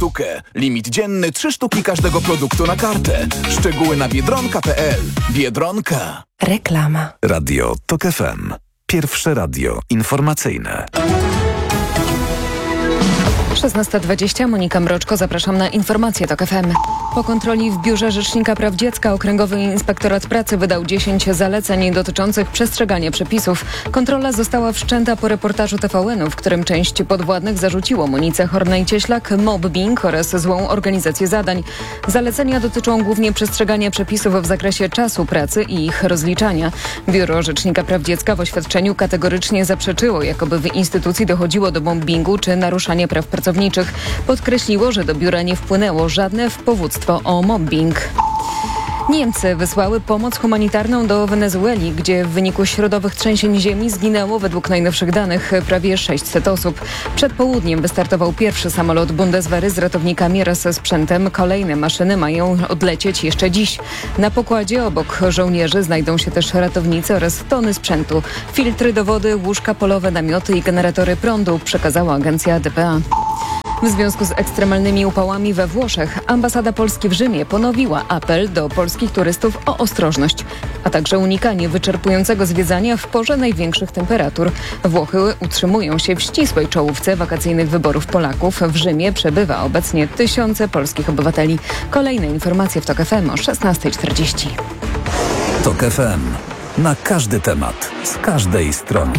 sztukę. Limit dzienny 3 sztuki każdego produktu na kartę. Szczegóły na biedronka.pl. Biedronka. Reklama. Radio TOK FM. Pierwsze radio informacyjne. 16:20, Monika Mroczko, zapraszam na informacje TOK FM. Po kontroli w Biurze Rzecznika Praw Dziecka Okręgowy Inspektorat Pracy wydał 10 zaleceń dotyczących przestrzegania przepisów. Kontrola została wszczęta po reportażu TVN-u, w którym część podwładnych zarzuciło Monice Hornej-Cieślak mobbing oraz złą organizację zadań. Zalecenia dotyczą głównie przestrzegania przepisów w zakresie czasu pracy i ich rozliczania. Biuro Rzecznika Praw Dziecka w oświadczeniu kategorycznie zaprzeczyło, jakoby w instytucji dochodziło do mobbingu czy naruszania praw pracowniczych. Podkreśliło, że do biura nie wpłynęło żadne powództwo o mobbing. Niemcy wysłały pomoc humanitarną do Wenezueli, gdzie w wyniku środowych trzęsień ziemi zginęło według najnowszych danych prawie 600 osób. Przed południem wystartował pierwszy samolot Bundeswehry z ratownikami oraz ze sprzętem. Kolejne maszyny mają odlecieć jeszcze dziś. Na pokładzie obok żołnierzy znajdą się też ratownicy oraz tony sprzętu. Filtry do wody, łóżka polowe, namioty i generatory prądu, przekazała agencja dpa. W związku z ekstremalnymi upałami we Włoszech ambasada Polski w Rzymie ponowiła apel do polskich turystów o ostrożność, a także unikanie wyczerpującego zwiedzania w porze największych temperatur. Włochy utrzymują się w ścisłej czołówce wakacyjnych wyborów Polaków. W Rzymie przebywa obecnie tysiące polskich obywateli. Kolejne informacje w TOK FM o 16:40. TOK FM. Na każdy temat, z każdej strony.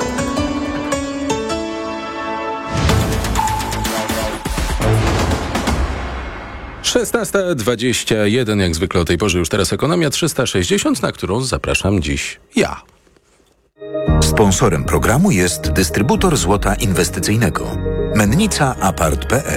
Szesnasta 21, jak zwykle o tej porze już teraz ekonomia 360, na którą zapraszam dziś ja. Sponsorem programu jest dystrybutor złota inwestycyjnego. Mennica Apart.pl.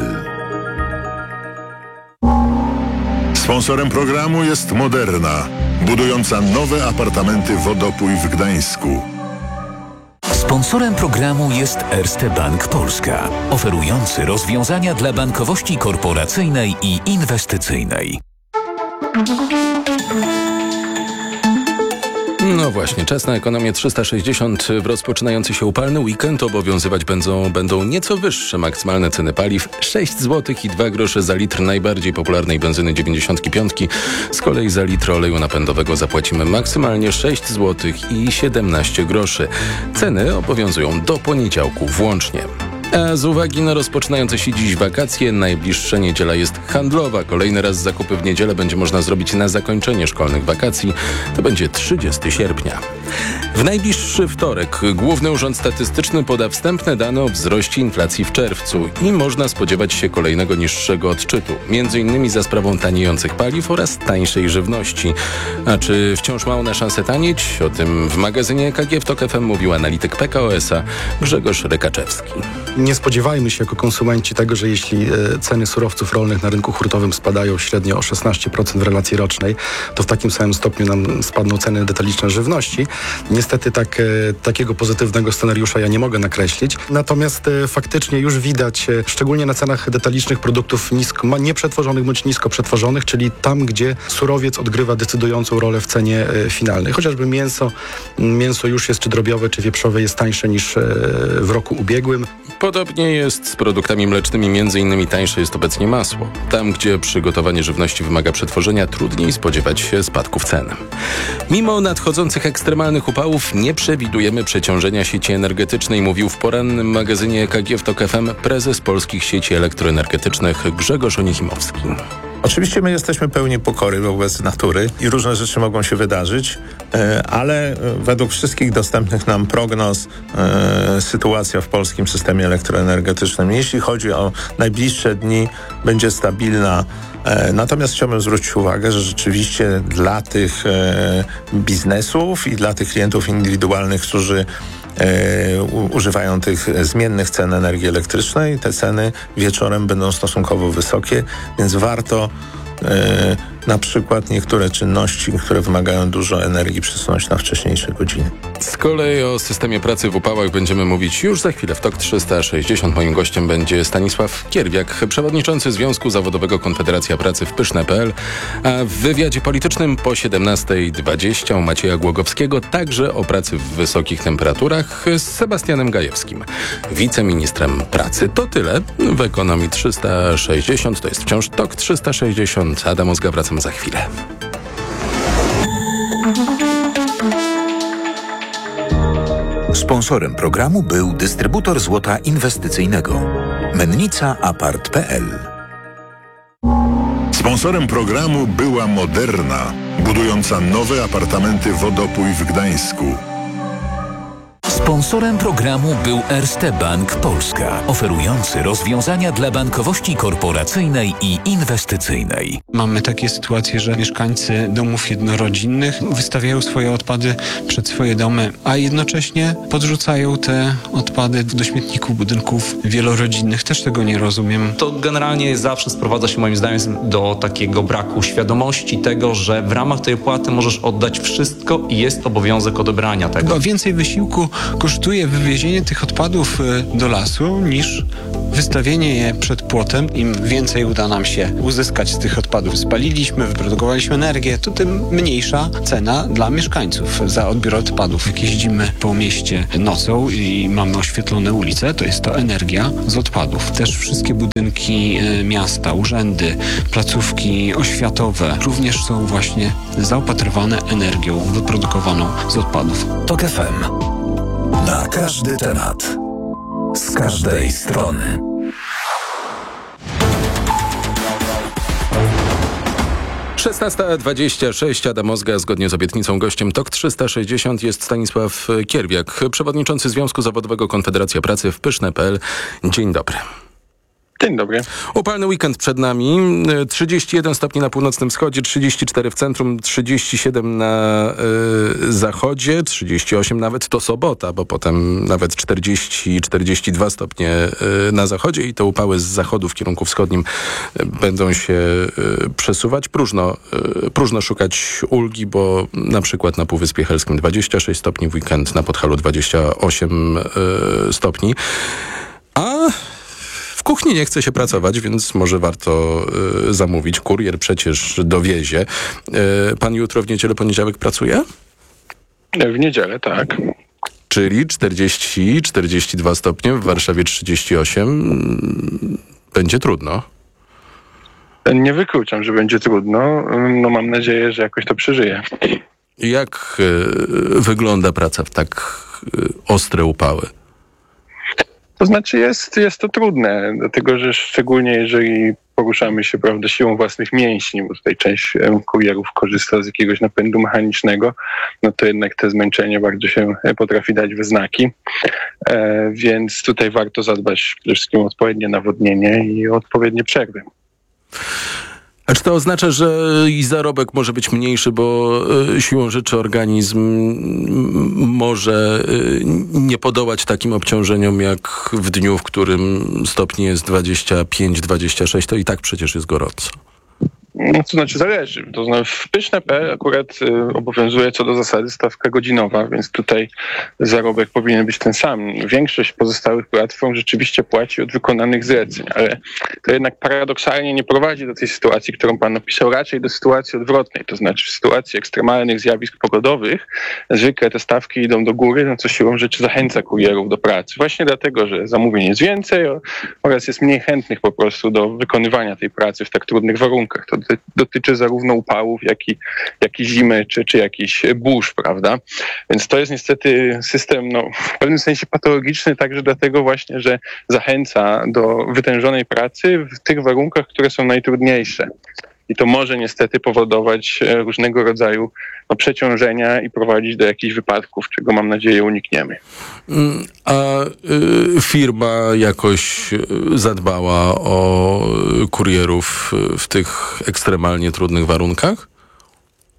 Sponsorem programu jest Moderna, budująca nowe apartamenty Wodopój w Gdańsku. Sponsorem programu jest Erste Bank Polska, oferujący rozwiązania dla bankowości korporacyjnej i inwestycyjnej. No właśnie, czas na ekonomię 360. W rozpoczynający się upalny weekend obowiązywać będą nieco wyższe maksymalne ceny paliw. 6 zł i 2 grosze za litr najbardziej popularnej benzyny 95. Z kolei za litr oleju napędowego zapłacimy maksymalnie 6 zł i 17 groszy. Ceny obowiązują do poniedziałku włącznie. A z uwagi na rozpoczynające się dziś wakacje, najbliższa niedziela jest handlowa. Kolejny raz zakupy w niedzielę będzie można zrobić na zakończenie szkolnych wakacji. To będzie 30 sierpnia. W najbliższy wtorek Główny Urząd Statystyczny poda wstępne dane o wzroście inflacji w czerwcu i można spodziewać się kolejnego niższego odczytu, m.in. za sprawą taniejących paliw oraz tańszej żywności. A czy wciąż ma ona szansę tanieć? O tym w magazynie EKG w TOK FM mówił analityk PKO SA Grzegorz Rykaczewski. Nie spodziewajmy się jako konsumenci tego, że jeśli ceny surowców rolnych na rynku hurtowym spadają średnio o 16% w relacji rocznej, to w takim samym stopniu nam spadną ceny detaliczne żywności. Niestety takiego pozytywnego scenariusza ja nie mogę nakreślić. Natomiast faktycznie już widać, szczególnie na cenach detalicznych produktów nieprzetworzonych bądź nisko przetworzonych, czyli tam, gdzie surowiec odgrywa decydującą rolę w cenie finalnej. Chociażby mięso już jest czy drobiowe, czy wieprzowe jest tańsze niż w roku ubiegłym. Podobnie jest z produktami mlecznymi, między innymi tańsze jest obecnie masło. Tam, gdzie przygotowanie żywności wymaga przetworzenia, trudniej spodziewać się spadków cen. Mimo nadchodzących ekstremalnych upałów nie przewidujemy przeciążenia sieci energetycznej, mówił w porannym magazynie EKG w TOK FM prezes Polskich Sieci Elektroenergetycznych Grzegorz Onichimowski. Oczywiście my jesteśmy pełni pokory wobec natury i różne rzeczy mogą się wydarzyć, ale według wszystkich dostępnych nam prognoz sytuacja w polskim systemie elektroenergetycznym, jeśli chodzi o najbliższe dni, będzie stabilna. Natomiast chciałbym zwrócić uwagę, że rzeczywiście dla tych biznesów i dla tych klientów indywidualnych, którzy używają tych zmiennych cen energii elektrycznej, te ceny wieczorem będą stosunkowo wysokie, więc warto na przykład niektóre czynności, które wymagają dużo energii, przesunąć na wcześniejsze godziny. Z kolei o systemie pracy w upałach będziemy mówić już za chwilę w TOK 360. Moim gościem będzie Stanisław Kierwiak, przewodniczący Związku Zawodowego Konfederacja Pracy w Pyszne.pl, a w wywiadzie politycznym po 17:20 u Macieja Głogowskiego także o pracy w wysokich temperaturach z Sebastianem Gajewskim, wiceministrem pracy. To tyle w Ekonomii 360. To jest wciąż TOK 360. Adam Ozga, wracam za chwilę. Sponsorem programu był dystrybutor złota inwestycyjnego Mennica Apart.pl. Sponsorem programu była Moderna, budująca nowe apartamenty Wodopój w Gdańsku. Sponsorem programu był Erste Bank Polska, oferujący rozwiązania dla bankowości korporacyjnej i inwestycyjnej. Mamy takie sytuacje, że mieszkańcy domów jednorodzinnych wystawiają swoje odpady przed swoje domy, a jednocześnie podrzucają te odpady do śmietników budynków wielorodzinnych. Też tego nie rozumiem. To generalnie zawsze sprowadza się moim zdaniem do takiego braku świadomości tego, że w ramach tej opłaty możesz oddać wszystko i jest obowiązek odebrania tego. Chyba więcej wysiłku kosztuje wywiezienie tych odpadów do lasu niż wystawienie je przed płotem. Im więcej uda nam się uzyskać z tych odpadów. Spaliliśmy, wyprodukowaliśmy energię, to tym mniejsza cena dla mieszkańców za odbiór odpadów. Jak jeździmy po mieście nocą i mamy oświetlone ulice, to jest to energia z odpadów. Też wszystkie budynki miasta, urzędy, placówki oświatowe również są właśnie zaopatrywane energią wyprodukowaną z odpadów. TOK FM. Na każdy temat. Z każdej strony. Szesnasta 26. Adam Ozga. Zgodnie z obietnicą gościem TOK 360 jest Stanisław Kierwiak, przewodniczący Związku Zawodowego Konfederacja Pracy w Pyszne.pl. Dzień dobry. Dzień dobry. Upalny weekend przed nami. 31 stopni na północnym wschodzie, 34 w centrum, 37 na zachodzie, 38 nawet to sobota, bo potem nawet 40-42 stopnie na zachodzie i te upały z zachodu w kierunku wschodnim będą się przesuwać. Próżno szukać ulgi, bo na przykład na Półwyspie Helskim 26 stopni w weekend, na Podhalu 28 stopni. A w kuchni nie chce się pracować, więc może warto zamówić. Kurier przecież dowiezie. Pan jutro w niedzielę, poniedziałek pracuje? W niedzielę, tak. Czyli 40-42 stopnie, w Warszawie 38. Będzie trudno. Nie wykluczam, że będzie trudno. No mam nadzieję, że jakoś to przeżyję. Jak wygląda praca w tak ostre upały? To znaczy jest to trudne, dlatego że szczególnie jeżeli poruszamy się, prawda, siłą własnych mięśni, bo tutaj część kurierów korzysta z jakiegoś napędu mechanicznego, no to jednak te zmęczenie bardzo się potrafi dać we znaki. Więc tutaj warto zadbać przede wszystkim o odpowiednie nawodnienie i o odpowiednie przerwy. A czy to oznacza, że i zarobek może być mniejszy, bo siłą rzeczy organizm może nie podołać takim obciążeniom jak w dniu, w którym stopni jest 25-26, to i tak przecież jest gorąco? To znaczy zależy. To znaczy w Pyszne.pl akurat obowiązuje co do zasady stawka godzinowa, więc tutaj zarobek powinien być ten sam. Większość pozostałych platform rzeczywiście płaci od wykonanych zleceń, ale to jednak paradoksalnie nie prowadzi do tej sytuacji, którą pan opisał, raczej do sytuacji odwrotnej. To znaczy w sytuacji ekstremalnych zjawisk pogodowych zwykle te stawki idą do góry, no co siłą rzeczy zachęca kurierów do pracy. Właśnie dlatego, że zamówień jest więcej oraz jest mniej chętnych po prostu do wykonywania tej pracy w tak trudnych warunkach. To dotyczy zarówno upałów, jak i zimy, czy jakichś burz, prawda? Więc to jest niestety system w pewnym sensie patologiczny, także dlatego właśnie, że zachęca do wytężonej pracy w tych warunkach, które są najtrudniejsze. I to może niestety powodować różnego rodzaju przeciążenia i prowadzić do jakichś wypadków, czego mam nadzieję unikniemy. A firma jakoś zadbała o kurierów w tych ekstremalnie trudnych warunkach?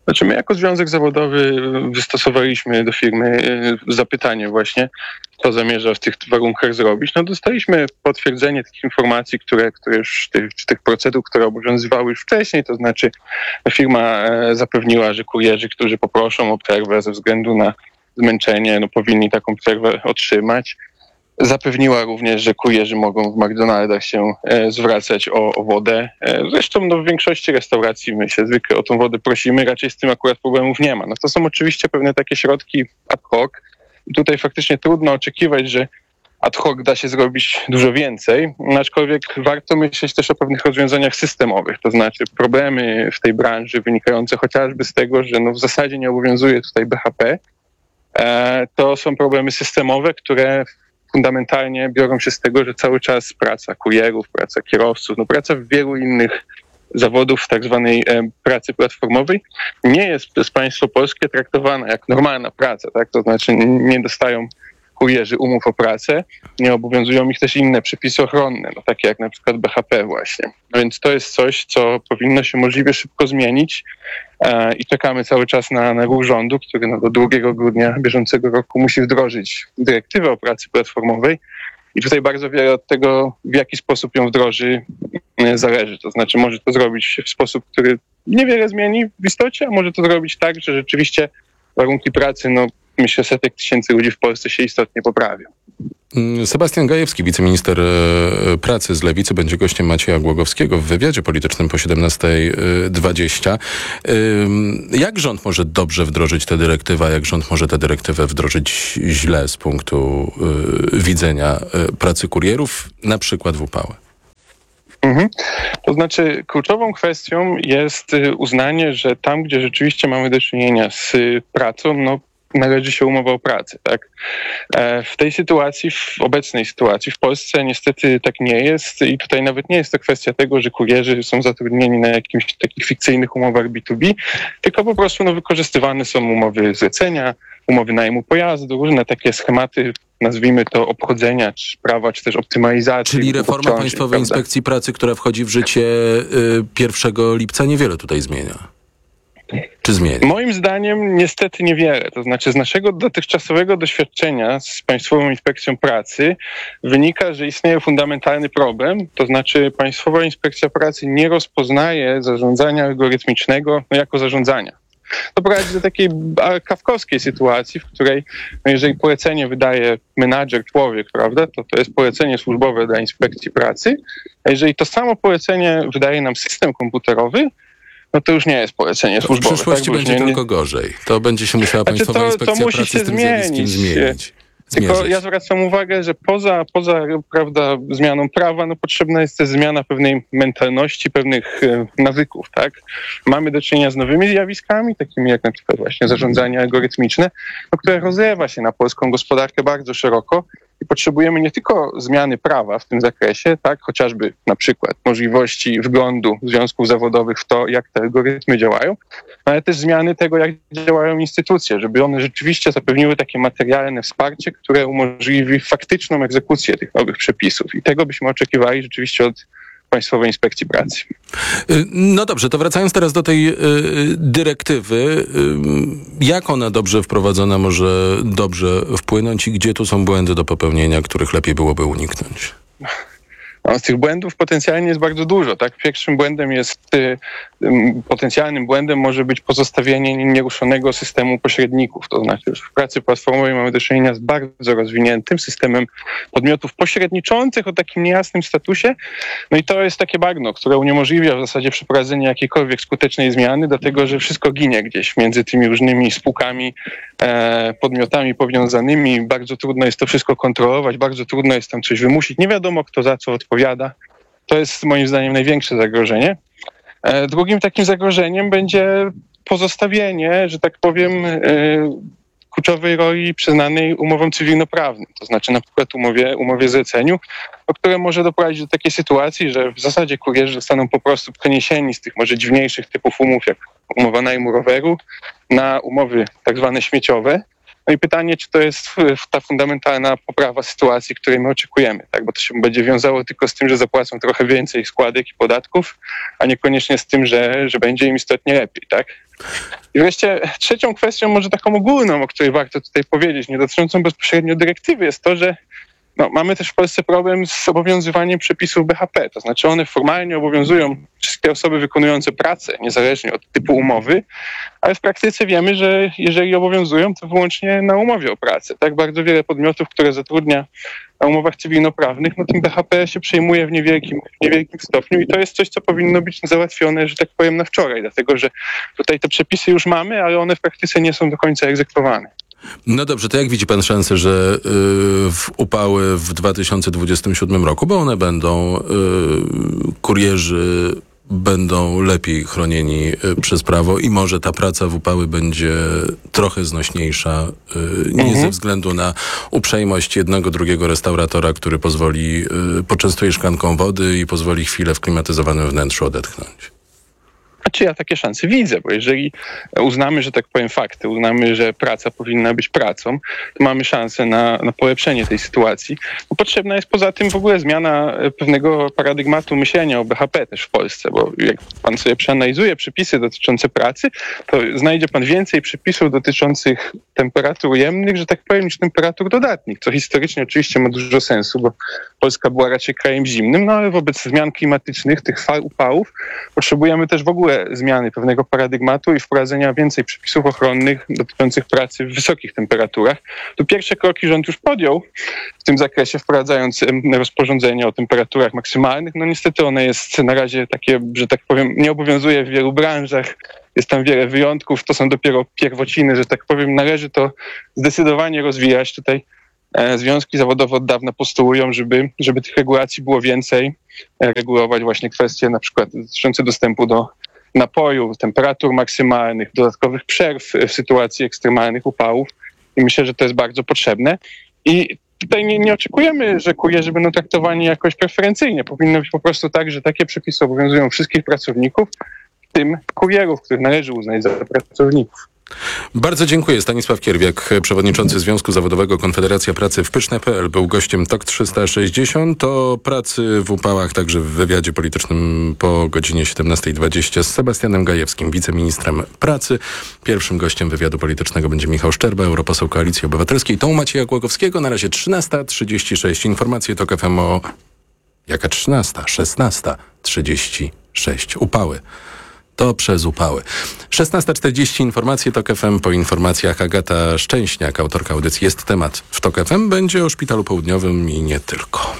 Znaczy my jako związek zawodowy wystosowaliśmy do firmy zapytanie właśnie, co zamierza w tych warunkach zrobić. No dostaliśmy potwierdzenie tych informacji, które już tych procedur, które obowiązywały już wcześniej, to znaczy firma zapewniła, że kurierzy, którzy poproszą o przerwę ze względu na zmęczenie, no powinni taką przerwę otrzymać. Zapewniła również, że kurierzy mogą w McDonaldach się zwracać o wodę. Zresztą w większości restauracji my się zwykle o tą wodę prosimy, raczej z tym akurat problemów nie ma. No to są oczywiście pewne takie środki ad hoc. I tutaj faktycznie trudno oczekiwać, że ad hoc da się zrobić dużo więcej, aczkolwiek warto myśleć też o pewnych rozwiązaniach systemowych, to znaczy problemy w tej branży wynikające chociażby z tego, że w zasadzie nie obowiązuje tutaj BHP, to są problemy systemowe, które fundamentalnie biorą się z tego, że cały czas praca kurierów, praca kierowców, praca w wielu innych zawodów tak zwanej pracy platformowej nie jest przez państwo polskie traktowana jak normalna praca, tak? To znaczy nie dostają kurierzy umów o pracę, nie obowiązują ich też inne przepisy ochronne, takie jak na przykład BHP właśnie. No więc to jest coś, co powinno się możliwie szybko zmienić i czekamy cały czas na ruch rządu, który do 2 grudnia bieżącego roku musi wdrożyć dyrektywę o pracy platformowej i tutaj bardzo wiele od tego, w jaki sposób ją wdroży, zależy. To znaczy może to zrobić w sposób, który niewiele zmieni w istocie, a może to zrobić tak, że rzeczywiście warunki pracy, myślę, setek tysięcy ludzi w Polsce się istotnie poprawią. Sebastian Gajewski, wiceminister pracy z Lewicy, będzie gościem Macieja Głogowskiego w wywiadzie politycznym po 17:20. Jak rząd może dobrze wdrożyć tę dyrektywę, a jak rząd może tę dyrektywę wdrożyć źle z punktu widzenia pracy kurierów, na przykład w upałę? To znaczy kluczową kwestią jest uznanie, że tam, gdzie rzeczywiście mamy do czynienia z pracą, należy się umowa o pracę, tak? W tej sytuacji, w obecnej sytuacji w Polsce niestety tak nie jest i tutaj nawet nie jest to kwestia tego, że kurierzy są zatrudnieni na jakichś takich fikcyjnych umowach B2B, tylko po prostu wykorzystywane są umowy zlecenia, umowy najmu pojazdu, różne takie schematy, nazwijmy to obchodzenia czy prawa, czy też optymalizacji. Czyli reforma Państwowej Inspekcji Pracy, która wchodzi w życie 1 lipca, niewiele tutaj zmienia. Czy zmieni? Moim zdaniem niestety niewiele. To znaczy z naszego dotychczasowego doświadczenia z Państwową Inspekcją Pracy wynika, że istnieje fundamentalny problem. To znaczy Państwowa Inspekcja Pracy nie rozpoznaje zarządzania algorytmicznego jako zarządzania. To prowadzi do takiej kafkowskiej sytuacji, w której jeżeli polecenie wydaje menadżer, człowiek, prawda, to jest polecenie służbowe dla Inspekcji Pracy, a jeżeli to samo polecenie wydaje nam system komputerowy, to już nie jest polecenie służbowe. W przyszłości będzie tylko gorzej. To będzie się musiała Państwowa Inspekcja musi Pracy się z tym zjawiskiem zmienić. Tylko ja zwracam uwagę, że poza prawda, zmianą prawa, potrzebna jest też zmiana pewnej mentalności, pewnych nawyków, tak? Mamy do czynienia z nowymi zjawiskami, takimi jak na przykład właśnie zarządzanie algorytmiczne, które rozlewa się na polską gospodarkę bardzo szeroko i potrzebujemy nie tylko zmiany prawa w tym zakresie, tak? Chociażby na przykład możliwości wglądu związków zawodowych w to, jak te algorytmy działają, ale też zmiany tego, jak działają instytucje, żeby one rzeczywiście zapewniły takie materialne wsparcie, które umożliwi faktyczną egzekucję tych nowych przepisów. I tego byśmy oczekiwali rzeczywiście od Państwowej Inspekcji Pracy. No dobrze, to wracając teraz do tej dyrektywy, jak ona dobrze wprowadzona może dobrze wpłynąć i gdzie tu są błędy do popełnienia, których lepiej byłoby uniknąć? Z tych błędów potencjalnie jest bardzo dużo. Tak? Pierwszym błędem potencjalnym błędem może być pozostawienie nieruszonego systemu pośredników. To znaczy w pracy platformowej mamy do czynienia z bardzo rozwiniętym systemem podmiotów pośredniczących o takim niejasnym statusie. No i to jest takie bagno, które uniemożliwia w zasadzie przeprowadzenie jakiejkolwiek skutecznej zmiany, dlatego że wszystko ginie gdzieś między tymi różnymi spółkami, podmiotami powiązanymi. Bardzo trudno jest to wszystko kontrolować, bardzo trudno jest tam coś wymusić. Nie wiadomo, kto za co odpowiada. To jest moim zdaniem największe zagrożenie. Drugim takim zagrożeniem będzie pozostawienie, że tak powiem, kluczowej roli przyznanej umowom cywilnoprawnym, to znaczy na przykład umowie zleceniu, które może doprowadzić do takiej sytuacji, że w zasadzie kurierzy zostaną po prostu przeniesieni z tych może dziwniejszych typów umów, jak umowa najmu roweru, na umowy tak zwane śmieciowe, No i pytanie, czy to jest ta fundamentalna poprawa sytuacji, której my oczekujemy, tak? Bo to się będzie wiązało tylko z tym, że zapłacą trochę więcej składek i podatków, a niekoniecznie z tym, że będzie im istotnie lepiej, tak? I wreszcie trzecią kwestią, może taką ogólną, o której warto tutaj powiedzieć, nie dotyczącą bezpośrednio dyrektywy, jest to, że mamy też w Polsce problem z obowiązywaniem przepisów BHP. To znaczy one formalnie obowiązują wszystkie osoby wykonujące pracę, niezależnie od typu umowy, ale w praktyce wiemy, że jeżeli obowiązują, to wyłącznie na umowie o pracę. Tak bardzo wiele podmiotów, które zatrudnia na umowach cywilnoprawnych, tym BHP się przejmuje w niewielkim stopniu i to jest coś, co powinno być załatwione, że tak powiem, na wczoraj, dlatego że tutaj te przepisy już mamy, ale one w praktyce nie są do końca egzekwowane. No dobrze, to jak widzi pan szansę, że upały w 2027 roku, bo one będą, kurierzy będą lepiej chronieni przez prawo i może ta praca w upały będzie trochę znośniejsza, nie ze względu na uprzejmość jednego, drugiego restauratora, który poczęstuje szklanką wody i pozwoli chwilę w klimatyzowanym wnętrzu odetchnąć. Czy ja takie szanse widzę, bo jeżeli uznamy, że tak powiem fakty, uznamy, że praca powinna być pracą, to mamy szansę na polepszenie tej sytuacji. Potrzebna jest poza tym w ogóle zmiana pewnego paradygmatu myślenia o BHP też w Polsce, bo jak pan sobie przeanalizuje przepisy dotyczące pracy, to znajdzie pan więcej przepisów dotyczących temperatur ujemnych, że tak powiem, niż temperatur dodatnich, co historycznie oczywiście ma dużo sensu, bo Polska była raczej krajem zimnym, ale wobec zmian klimatycznych, tych fal upałów, potrzebujemy też w ogóle zmiany pewnego paradygmatu i wprowadzenia więcej przepisów ochronnych dotyczących pracy w wysokich temperaturach. Tu pierwsze kroki rząd już podjął w tym zakresie, wprowadzając rozporządzenie o temperaturach maksymalnych. Niestety one jest na razie takie, że tak powiem, nie obowiązuje w wielu branżach. Jest tam wiele wyjątków, to są dopiero pierwociny, że tak powiem. Należy to zdecydowanie rozwijać. Tutaj związki zawodowe od dawna postulują, żeby tych regulacji było więcej. Regulować właśnie kwestie na przykład dotyczące dostępu do napoju, temperatur maksymalnych, dodatkowych przerw w sytuacji ekstremalnych upałów. I myślę, że to jest bardzo potrzebne. I tutaj nie oczekujemy, że kurierzy będą traktowani jakoś preferencyjnie. Powinno być po prostu tak, że takie przepisy obowiązują wszystkich pracowników, w tym kurierów, których należy uznać za pracowników. Bardzo dziękuję. Stanisław Kierwiak, przewodniczący Związku Zawodowego Konfederacja Pracy w Pyszne.pl, był gościem TOK 360. O pracy w upałach także w wywiadzie politycznym po godzinie 17:20 z Sebastianem Gajewskim, wiceministrem pracy. Pierwszym gościem wywiadu politycznego będzie Michał Szczerba, europoseł Koalicji Obywatelskiej. To u Macieja Głogowskiego. Na razie 13:36. Informacje TOK FM o... Jaka 13? 16:36. Upały. To przez upały. 16:40 informacje TOK FM. Po informacjach Agata Szczęśniak, autorka audycji Jest Temat w TOK FM. Będzie o Szpitalu Południowym i nie tylko.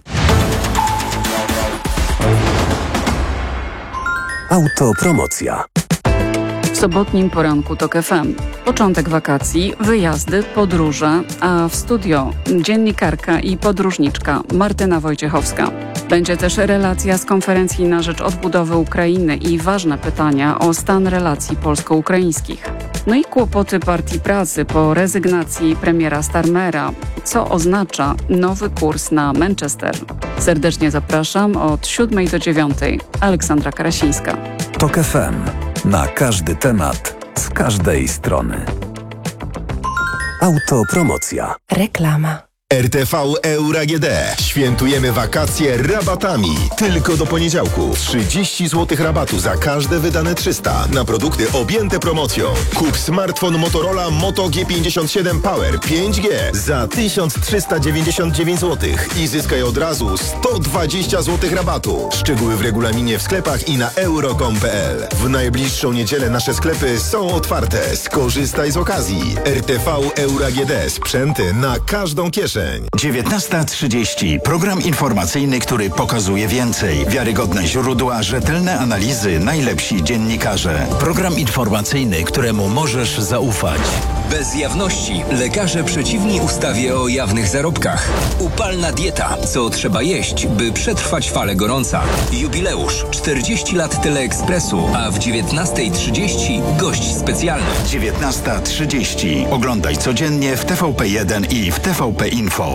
Autopromocja. W sobotnim poranku TOK FM. Początek wakacji, wyjazdy, podróże, a w studio dziennikarka i podróżniczka Martyna Wojciechowska. Będzie też relacja z konferencji na rzecz odbudowy Ukrainy i ważne pytania o stan relacji polsko-ukraińskich. No i kłopoty Partii Pracy po rezygnacji premiera Starmera. Co oznacza nowy kurs na Manchester? Serdecznie zapraszam od 7 do 9. Aleksandra Karasińska. TOK FM. Na każdy temat, z każdej strony. Autopromocja. Reklama. RTV Euro AGD. Świętujemy wakacje rabatami. Tylko do poniedziałku. 30 zł rabatu za każde wydane 300 na produkty objęte promocją. Kup smartfon Motorola Moto G57 Power 5G za 1399 zł i zyskaj od razu 120 zł rabatu. Szczegóły w regulaminie w sklepach i na euro.com.pl. W najbliższą niedzielę nasze sklepy są otwarte. Skorzystaj z okazji. RTV Euro AGD. Sprzęty na każdą kieszeń. 19:30. Program informacyjny, który pokazuje więcej. Wiarygodne źródła, rzetelne analizy, najlepsi dziennikarze. Program informacyjny, któremu możesz zaufać. Bez jawności. Lekarze przeciwni ustawie o jawnych zarobkach. Upalna dieta. Co trzeba jeść, by przetrwać falę gorąca. Jubileusz. 40 lat Teleekspresu, a w 19:30 gość specjalny. 19:30. Oglądaj codziennie w TVP1 i w TVP Info.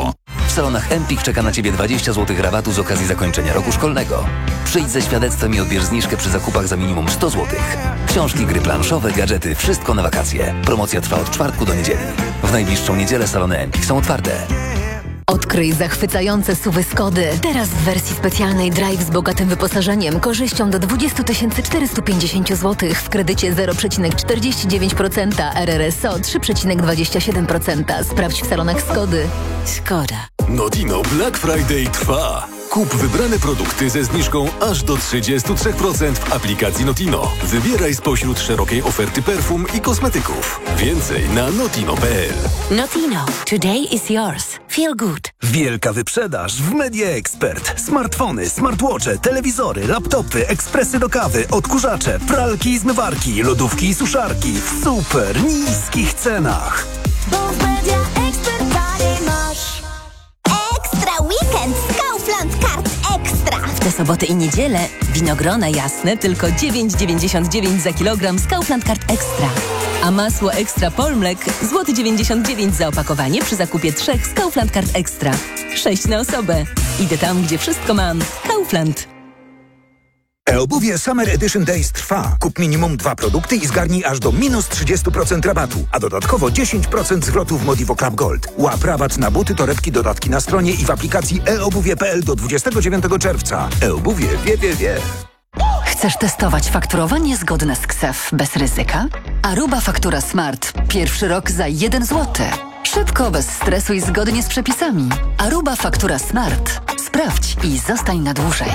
W salonach Empik czeka na Ciebie 20 zł rabatu z okazji zakończenia roku szkolnego. Przyjdź ze świadectwem i odbierz zniżkę przy zakupach za minimum 100 zł. Książki, gry planszowe, gadżety, wszystko na wakacje. Promocja trwa od czwartku do niedzieli. W najbliższą niedzielę salony Empik są otwarte. Odkryj zachwycające SUV-y Skody. Teraz w wersji specjalnej Drive z bogatym wyposażeniem, korzyścią do 20 450 zł w kredycie 0,49%, RRSO 3,27%. Sprawdź w salonach Skody. Skoda. Notino Black Friday trwa. Kup wybrane produkty ze zniżką aż do 33% w aplikacji Notino. Wybieraj spośród szerokiej oferty perfum i kosmetyków. Więcej na notino.pl. Notino. Today is yours. Feel good. Wielka wyprzedaż w Media Expert. Smartfony, smartwatche, telewizory, laptopy, ekspresy do kawy, odkurzacze, pralki i zmywarki, lodówki i suszarki w super niskich cenach. Bo w Media Expert taniej masz. Ekstra weekend z Kaufland Card Ekstra. W te soboty i niedzielę winogrona jasne tylko 9,99 za kilogram z Kaufland Card Ekstra. A masło Ekstra Polmlek złoty 99 za opakowanie przy zakupie 3 z Kaufland Card Ekstra. 6 na osobę. Idę tam, gdzie wszystko mam. Kaufland. E-obuwie Summer Edition Days trwa. Kup minimum 2 produkty i zgarnij aż do minus 30% rabatu, a dodatkowo 10% zwrotu w Modivo Club Gold. Łap rabat na buty, torebki, dodatki na stronie i w aplikacji eobuwie.pl do 29 czerwca. E-obuwie wie. Chcesz testować fakturowanie zgodne z KSEF bez ryzyka? Aruba Faktura Smart. Pierwszy rok za 1 zł. Szybko, bez stresu i zgodnie z przepisami. Aruba Faktura Smart. Sprawdź i zostań na dłużej.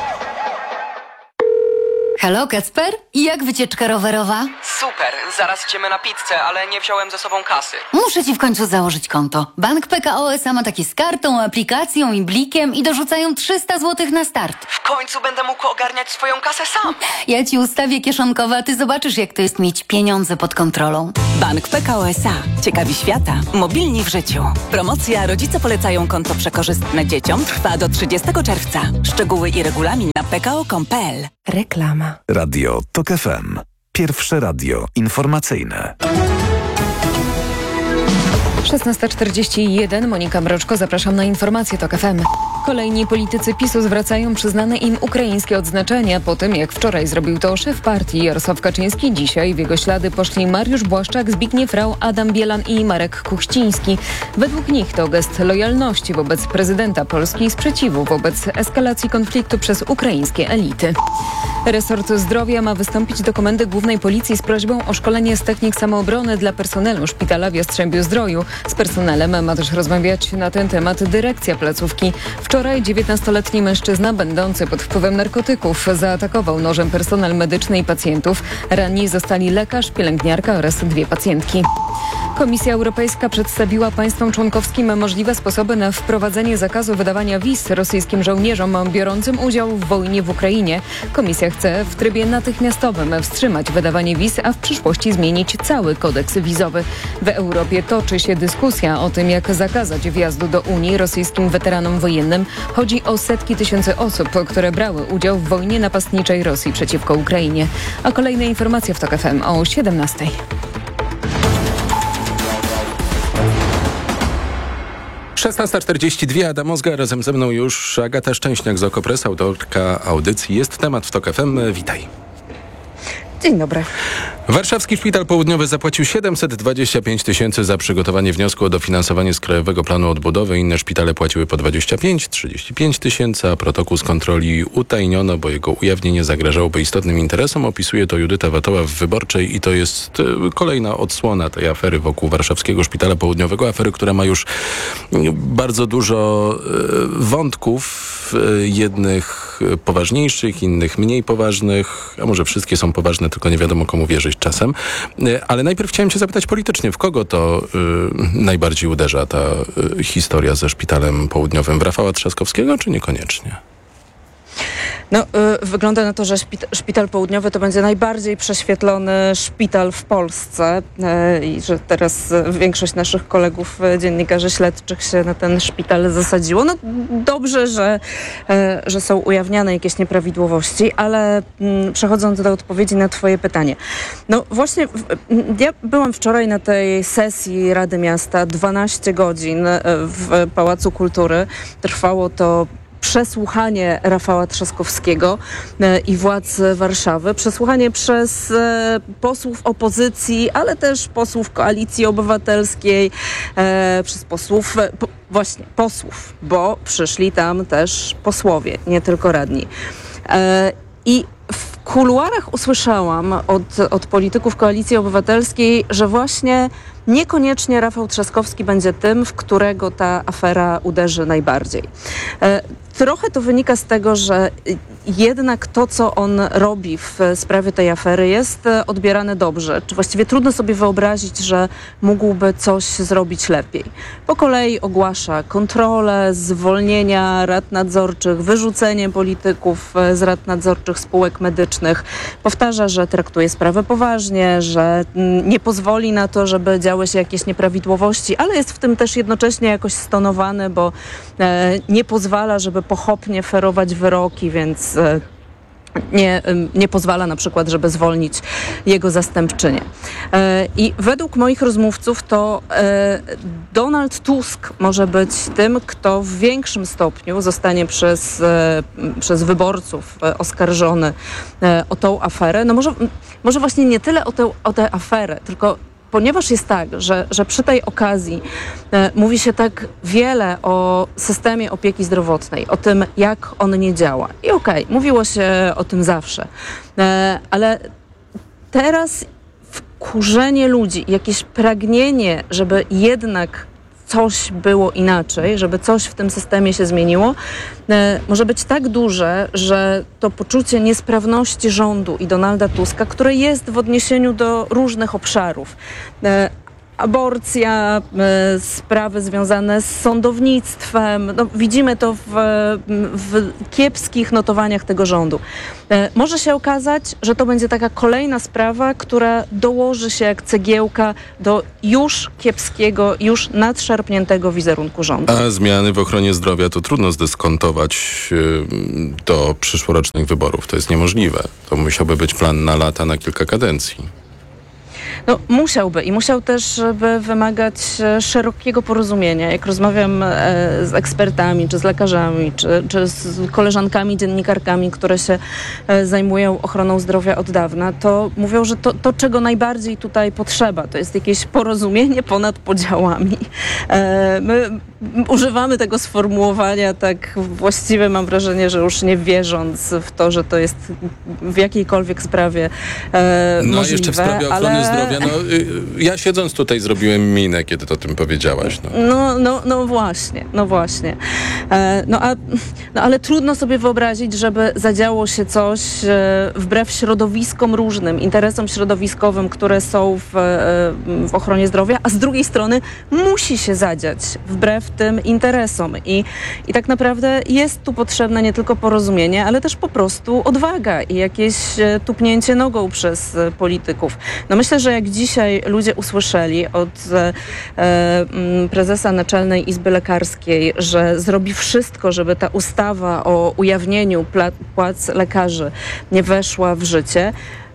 Halo, Kacper? Jak wycieczka rowerowa? Super, zaraz idziemy na pizzę, ale nie wziąłem ze sobą kasy. Muszę ci w końcu założyć konto. Bank PKO SA ma takie z kartą, aplikacją i blikiem i dorzucają 300 zł na start. W końcu będę mógł ogarniać swoją kasę sam. Ja ci ustawię kieszonkowe, a ty zobaczysz, jak to jest mieć pieniądze pod kontrolą. Bank PKO SA. Ciekawi świata. Mobilni w życiu. Promocja Rodzice polecają konto przekorzystne dzieciom trwa do 30 czerwca. Szczegóły i regulamin na pko.com.pl. Reklama. Radio TOK FM. Pierwsze radio informacyjne. 16:41. Monika Mroczko, zapraszam na informacje TOK FM. Kolejni politycy PiS-u zwracają przyznane im ukraińskie odznaczenia po tym, jak wczoraj zrobił to szef partii Jarosław Kaczyński. Dzisiaj w jego ślady poszli Mariusz Błaszczak, Zbigniew Rau, Adam Bielan i Marek Kuchciński. Według nich to gest lojalności wobec prezydenta Polski i sprzeciwu wobec eskalacji konfliktu przez ukraińskie elity. Resort Zdrowia ma wystąpić do Komendy Głównej Policji z prośbą o szkolenie z technik samoobrony dla personelu szpitala w Jastrzębiu-Zdroju. Z personelem ma też rozmawiać na ten temat dyrekcja placówki. Wczoraj 19-letni mężczyzna będący pod wpływem narkotyków zaatakował nożem personel medyczny i pacjentów. Ranni zostali lekarz, pielęgniarka oraz 2 pacjentki. Komisja Europejska przedstawiła państwom członkowskim możliwe sposoby na wprowadzenie zakazu wydawania wiz rosyjskim żołnierzom biorącym udział w wojnie w Ukrainie. Komisja chce w trybie natychmiastowym wstrzymać wydawanie wiz, a w przyszłości zmienić cały kodeks wizowy. W Europie toczy się dyskusja o tym, jak zakazać wjazdu do Unii rosyjskim weteranom wojennym. Chodzi o setki tysięcy osób, które brały udział w wojnie napastniczej Rosji przeciwko Ukrainie. A kolejne informacje w TOK FM o 17:00. Szesnasta 42, Adam Ozga, razem ze mną już Agata Szczęśniak z Okopres, autorka audycji Jest Temat w TOK FM. Witaj. Dzień dobry. Warszawski Szpital Południowy zapłacił 725 000 za przygotowanie wniosku o dofinansowanie z Krajowego Planu Odbudowy. Inne szpitale płaciły po 35 000, a protokół z kontroli utajniono, bo jego ujawnienie zagrażałoby istotnym interesom. Opisuje to Judyta Watoła w Wyborczej i to jest kolejna odsłona tej afery wokół Warszawskiego Szpitala Południowego. Afery, która ma już bardzo dużo wątków, jednych poważniejszych, innych mniej poważnych, a może wszystkie są poważne, tylko nie wiadomo komu wierzyć czasem. Ale najpierw chciałem cię zapytać politycznie, w kogo to najbardziej uderza ta historia ze Szpitalem Południowym? W Rafała Trzaskowskiego, czy niekoniecznie? Wygląda na to, że Szpital Południowy to będzie najbardziej prześwietlony szpital w Polsce i że teraz większość naszych kolegów, dziennikarzy śledczych się na ten szpital zasadziło. Dobrze, że są ujawniane jakieś nieprawidłowości, ale przechodząc do odpowiedzi na twoje pytanie. Właśnie ja byłam wczoraj na tej sesji Rady Miasta, 12 godzin w Pałacu Kultury. Trwało to przesłuchanie Rafała Trzaskowskiego i władz Warszawy. Przesłuchanie przez posłów opozycji, ale też posłów Koalicji Obywatelskiej, przez posłów, bo przyszli tam też posłowie, nie tylko radni. I w kuluarach usłyszałam od polityków Koalicji Obywatelskiej, że właśnie niekoniecznie Rafał Trzaskowski będzie tym, w którego ta afera uderzy najbardziej. Trochę to wynika z tego, że jednak to, co on robi w sprawie tej afery, jest odbierane dobrze. Czy właściwie trudno sobie wyobrazić, że mógłby coś zrobić lepiej. Po kolei ogłasza kontrolę, zwolnienia rad nadzorczych, wyrzucenie polityków z rad nadzorczych spółek medycznych. Powtarza, że traktuje sprawę poważnie, że nie pozwoli na to, żeby działy się jakieś nieprawidłowości, ale jest w tym też jednocześnie jakoś stonowany, bo nie pozwala, żeby pochopnie ferować wyroki, więc nie pozwala na przykład, żeby zwolnić jego zastępczynię. I według moich rozmówców to Donald Tusk może być tym, kto w większym stopniu zostanie przez wyborców oskarżony o tą aferę. Może właśnie nie tyle o tę aferę, tylko ponieważ jest tak, że przy tej okazji mówi się tak wiele o systemie opieki zdrowotnej, o tym, jak on nie działa. I mówiło się o tym zawsze. Ale teraz wkurzenie ludzi, jakieś pragnienie, żeby jednak coś było inaczej, żeby coś w tym systemie się zmieniło, może być tak duże, że to poczucie niesprawności rządu i Donalda Tuska, które jest w odniesieniu do różnych obszarów, aborcja, sprawy związane z sądownictwem. Widzimy to w kiepskich notowaniach tego rządu. Może się okazać, że to będzie taka kolejna sprawa, która dołoży się jak cegiełka do już kiepskiego, już nadszarpniętego wizerunku rządu. A zmiany w ochronie zdrowia to trudno zdyskontować do przyszłorocznych wyborów. To jest niemożliwe. To musiałby być plan na lata, na kilka kadencji. Musiałby i musiał też wymagać szerokiego porozumienia. Jak rozmawiam z ekspertami, czy z lekarzami, czy z koleżankami, dziennikarkami, które się zajmują ochroną zdrowia od dawna, to mówią, że to czego najbardziej tutaj potrzeba, to jest jakieś porozumienie ponad podziałami. My używamy tego sformułowania tak właściwie, mam wrażenie, że już nie wierząc w to, że to jest w jakiejkolwiek sprawie możliwe. A jeszcze w sprawie ochrony zdrowia, ja siedząc tutaj zrobiłem minę, kiedy o tym powiedziałaś. No właśnie. Ale trudno sobie wyobrazić, żeby zadziało się coś wbrew środowiskom różnym, interesom środowiskowym, które są w ochronie zdrowia, a z drugiej strony musi się zadziać wbrew tym interesom. I tak naprawdę jest tu potrzebne nie tylko porozumienie, ale też po prostu odwaga i jakieś tupnięcie nogą przez polityków. Myślę, że jak dzisiaj ludzie usłyszeli od prezesa Naczelnej Izby Lekarskiej, że zrobi wszystko, żeby ta ustawa o ujawnieniu płac lekarzy nie weszła w życie,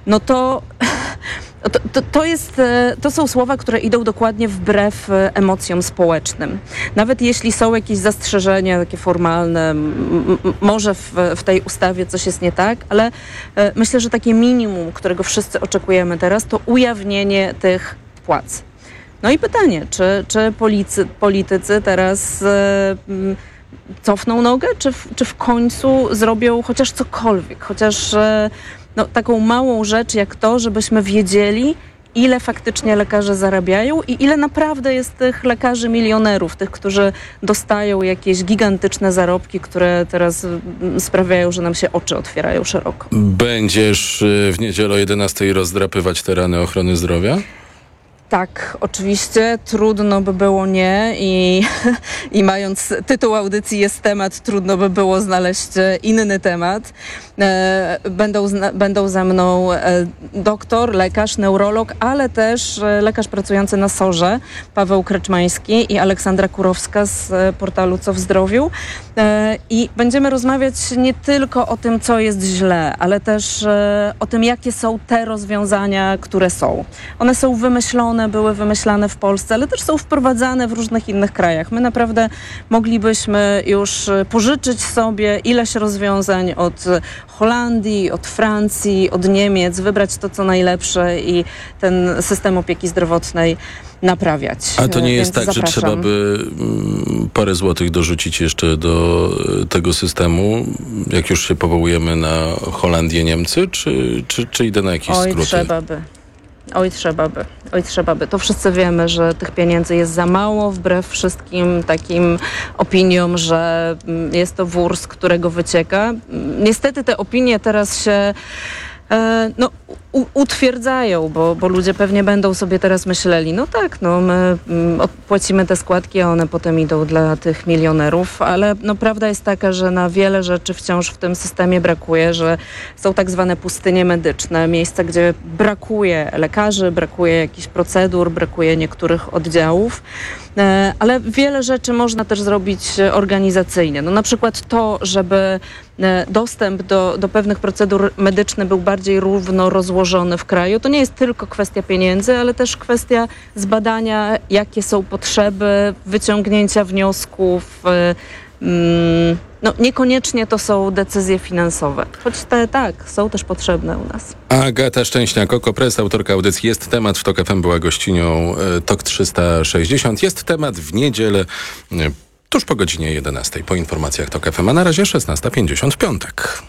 to są słowa, które idą dokładnie wbrew emocjom społecznym. Nawet jeśli są jakieś zastrzeżenia takie formalne, może w tej ustawie coś jest nie tak, ale myślę, że takie minimum, którego wszyscy oczekujemy teraz, to ujawnienie tych płac. I pytanie, czy politycy teraz cofną nogę, czy w końcu zrobią chociaż cokolwiek, chociaż taką małą rzecz jak to, żebyśmy wiedzieli, ile faktycznie lekarze zarabiają i ile naprawdę jest tych lekarzy milionerów, tych, którzy dostają jakieś gigantyczne zarobki, które teraz sprawiają, że nam się oczy otwierają szeroko. Będziesz w niedzielę o 11:00 rozdrapywać te rany ochrony zdrowia? Tak, oczywiście trudno by było nie i mając tytuł audycji Jest temat, trudno by było znaleźć inny temat. Będą ze mną doktor, lekarz, neurolog, ale też lekarz pracujący na SOR-ze, Paweł Kreczmański i Aleksandra Kurowska z portalu Co w Zdrowiu. I będziemy rozmawiać nie tylko o tym, co jest źle, ale też o tym, jakie są te rozwiązania, które są. One są były wymyślane w Polsce, ale też są wprowadzane w różnych innych krajach. My naprawdę moglibyśmy już pożyczyć sobie ileś rozwiązań od Holandii, od Francji, od Niemiec, wybrać to, co najlepsze i ten system opieki zdrowotnej naprawiać. A to nie jest tak, zapraszam. że trzeba by parę złotych dorzucić jeszcze do tego systemu, jak już się powołujemy na Holandię, Niemcy, czy idę na jakieś skróty? Oj, trzeba by. To wszyscy wiemy, że tych pieniędzy jest za mało, wbrew wszystkim takim opiniom, że jest to wór, z którego wycieka. Niestety te opinie teraz się utwierdzają, bo ludzie pewnie będą sobie teraz myśleli, my płacimy te składki, a one potem idą dla tych milionerów, ale prawda jest taka, że na wiele rzeczy wciąż w tym systemie brakuje, że są tak zwane pustynie medyczne, miejsca, gdzie brakuje lekarzy, brakuje jakichś procedur, brakuje niektórych oddziałów, ale wiele rzeczy można też zrobić organizacyjnie. Na przykład to, żeby dostęp do pewnych procedur medycznych był bardziej równo rozłożony w kraju. To nie jest tylko kwestia pieniędzy, ale też kwestia zbadania, jakie są potrzeby, wyciągnięcia wniosków. Niekoniecznie to są decyzje finansowe, choć są też potrzebne u nas. Agata Szczęśniak-Okopres, autorka audycji Jest temat w TOK FM, była gościnią TOK 360. Jest temat w niedzielę, tuż po godzinie 11, po informacjach TOK FM, a na razie 16:50 piątek.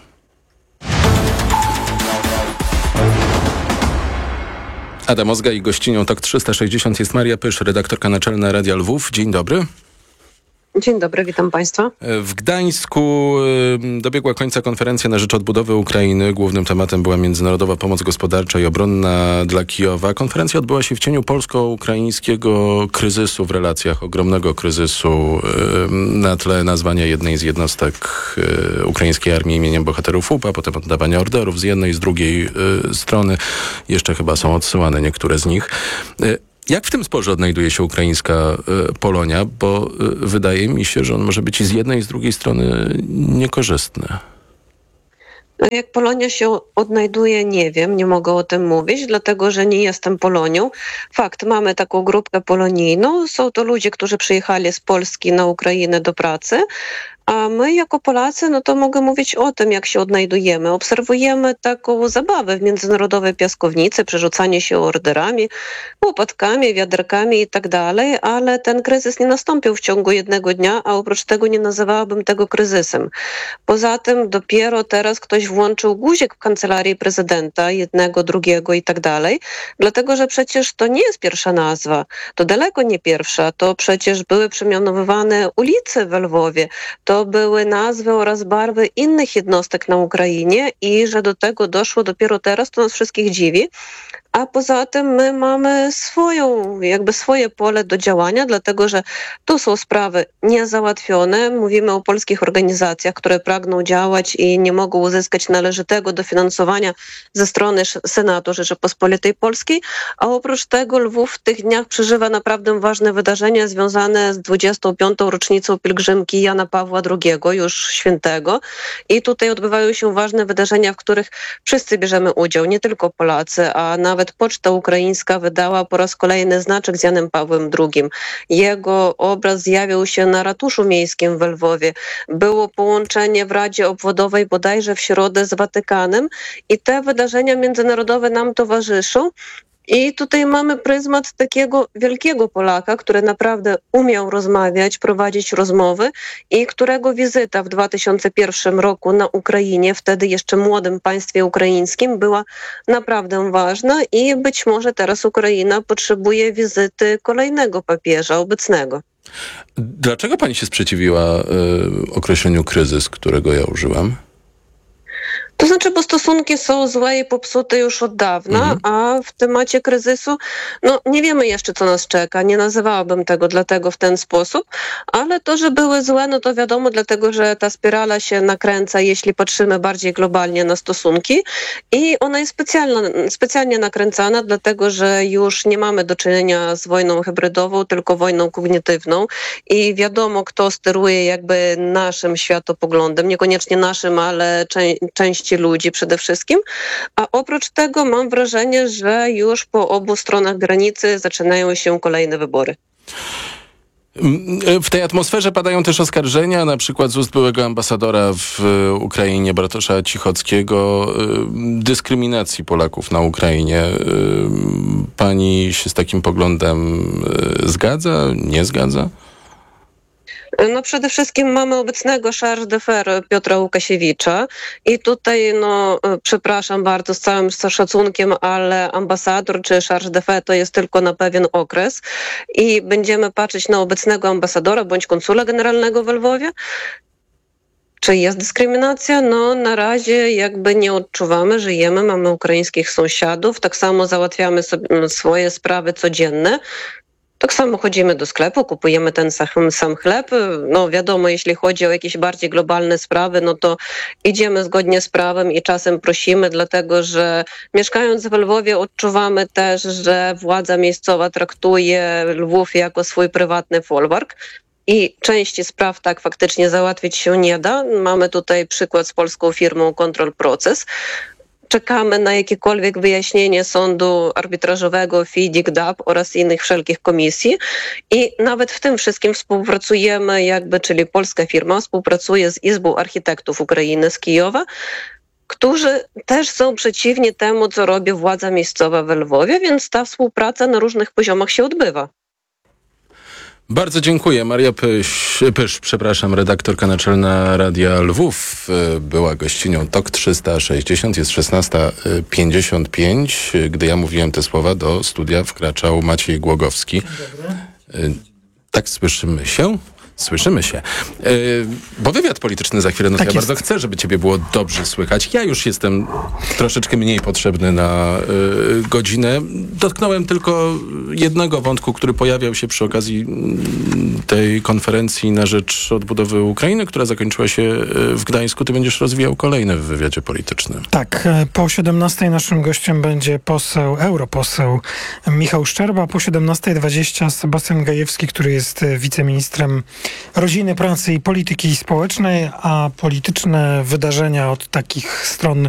Adam Ozga i gościnią TOK 360 jest Maria Pysz, redaktorka naczelna Radia Lwów. Dzień dobry. Dzień dobry, witam Państwa. W Gdańsku dobiegła końca konferencja na rzecz odbudowy Ukrainy. Głównym tematem była międzynarodowa pomoc gospodarcza i obronna dla Kijowa. Konferencja odbyła się w cieniu polsko-ukraińskiego kryzysu w relacjach, ogromnego kryzysu na tle nazwania jednej z jednostek ukraińskiej armii imieniem bohaterów UPA, potem oddawania orderów z jednej, z drugiej strony. Jeszcze chyba są odsyłane niektóre z nich. Jak w tym sporze odnajduje się ukraińska Polonia? Bo wydaje mi się, że on może być i z jednej, i z drugiej strony niekorzystny. Jak Polonia się odnajduje, nie wiem, nie mogę o tym mówić, dlatego że nie jestem Polonią. Fakt, mamy taką grupkę polonijną. Są to ludzie, którzy przyjechali z Polski na Ukrainę do pracy. A my jako Polacy, to mogę mówić o tym, jak się odnajdujemy. Obserwujemy taką zabawę w międzynarodowej piaskownicy, przerzucanie się orderami, łopatkami, wiaderkami i tak dalej, ale ten kryzys nie nastąpił w ciągu jednego dnia, a oprócz tego nie nazywałabym tego kryzysem. Poza tym dopiero teraz ktoś włączył guzik w kancelarii prezydenta, jednego, drugiego i tak dalej, dlatego że przecież to nie jest pierwsza nazwa, to daleko nie pierwsza, to przecież były przemianowywane ulice we Lwowie, to były nazwy oraz barwy innych jednostek na Ukrainie i że do tego doszło dopiero teraz, to nas wszystkich dziwi. A poza tym my mamy swoje pole do działania, dlatego że tu są sprawy niezałatwione. Mówimy o polskich organizacjach, które pragną działać i nie mogą uzyskać należytego dofinansowania ze strony Senatu Rzeczypospolitej Polskiej. A oprócz tego Lwów w tych dniach przeżywa naprawdę ważne wydarzenia związane z 25. rocznicą pielgrzymki Jana Pawła II, już świętego. I tutaj odbywają się ważne wydarzenia, w których wszyscy bierzemy udział, nie tylko Polacy, a nawet Poczta Ukraińska wydała po raz kolejny znaczek z Janem Pawłem II. Jego obraz zjawił się na ratuszu miejskim w Lwowie. Było połączenie w Radzie Obwodowej bodajże w środę z Watykanem i te wydarzenia międzynarodowe nam towarzyszą. I tutaj mamy pryzmat takiego wielkiego Polaka, który naprawdę umiał rozmawiać, prowadzić rozmowy i którego wizyta w 2001 roku na Ukrainie, wtedy jeszcze młodym państwie ukraińskim, była naprawdę ważna i być może teraz Ukraina potrzebuje wizyty kolejnego papieża, obecnego. Dlaczego pani się sprzeciwiła określeniu kryzys, którego ja użyłam? To znaczy, bo stosunki są złe i popsute już od dawna, a w temacie kryzysu, nie wiemy jeszcze, co nas czeka. Nie nazywałabym tego dlatego w ten sposób, ale to, że były złe, to wiadomo, dlatego, że ta spirala się nakręca, jeśli patrzymy bardziej globalnie na stosunki i ona jest specjalnie nakręcana, dlatego, że już nie mamy do czynienia z wojną hybrydową, tylko wojną kognitywną i wiadomo, kto steruje jakby naszym światopoglądem, niekoniecznie naszym, ale części ludzi przede wszystkim, a oprócz tego mam wrażenie, że już po obu stronach granicy zaczynają się kolejne wybory. W tej atmosferze padają też oskarżenia, na przykład z ust byłego ambasadora w Ukrainie Bartosza Cichockiego, dyskryminacji Polaków na Ukrainie. Pani się z takim poglądem zgadza, nie zgadza? Przede wszystkim mamy obecnego charge d'affaires Piotra Łukasiewicza i tutaj, przepraszam bardzo, z całym szacunkiem, ale ambasador czy charge d'affaires to jest tylko na pewien okres i będziemy patrzeć na obecnego ambasadora bądź konsula generalnego w Lwowie. Czy jest dyskryminacja? Na razie jakby nie odczuwamy, żyjemy, mamy ukraińskich sąsiadów, tak samo załatwiamy sobie swoje sprawy codzienne. Tak samo chodzimy do sklepu, kupujemy ten sam chleb. Wiadomo, jeśli chodzi o jakieś bardziej globalne sprawy, to idziemy zgodnie z prawem i czasem prosimy, dlatego że mieszkając w Lwowie odczuwamy też, że władza miejscowa traktuje Lwów jako swój prywatny folwark. I części spraw tak faktycznie załatwić się nie da. Mamy tutaj przykład z polską firmą Control Proces. Czekamy na jakiekolwiek wyjaśnienie sądu arbitrażowego FIDIC, DAP oraz innych wszelkich komisji i nawet w tym wszystkim współpracujemy czyli polska firma współpracuje z Izbą Architektów Ukrainy z Kijowa, którzy też są przeciwni temu, co robi władza miejscowa w Lwowie, więc ta współpraca na różnych poziomach się odbywa. Bardzo dziękuję. Maria Pysz, redaktorka naczelna Radia Lwów, była gościnią TOK 360, jest 16:55. Gdy ja mówiłem te słowa, do studia wkraczał Maciej Głogowski. Tak, słyszymy się? Słyszymy się. Bo wywiad polityczny za chwilę, ja bardzo chcę, żeby ciebie było dobrze słychać. Ja już jestem troszeczkę mniej potrzebny na godzinę. Dotknąłem tylko jednego wątku, który pojawiał się przy okazji tej konferencji na rzecz odbudowy Ukrainy, która zakończyła się w Gdańsku. Ty będziesz rozwijał kolejne w wywiadzie politycznym. Tak, po 17:00 naszym gościem będzie europoseł Michał Szczerba, po 17:20 Sebastian Gajewski, który jest wiceministrem rodziny, pracy i polityki społecznej, a polityczne wydarzenia od takich stron